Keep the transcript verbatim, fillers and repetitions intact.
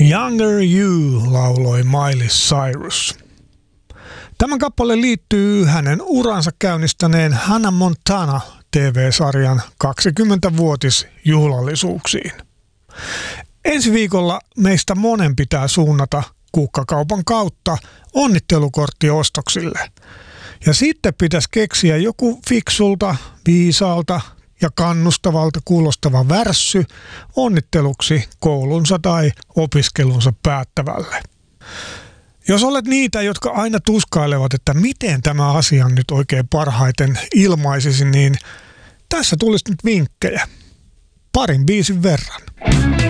Younger You lauloi Miley Cyrus. Tämän kappale liittyy hänen uransa käynnistäneen Hannah Montana T V-sarjan kaksikymmentävuotisjuhlallisuuksiin. Ensi viikolla meistä monen pitää suunnata kukkakaupan kautta onnittelukortti ostoksille. Ja sitten pitäisi keksiä joku fiksulta, viisaalta ja kannustavalta kuulostava värssy onnitteluksi koulunsa tai opiskelunsa päättävälle. Jos olet niitä, jotka aina tuskailevat, että miten tämä asia nyt oikein parhaiten ilmaisisi, niin tässä tulisi nyt vinkkejä. Parin biisin verran.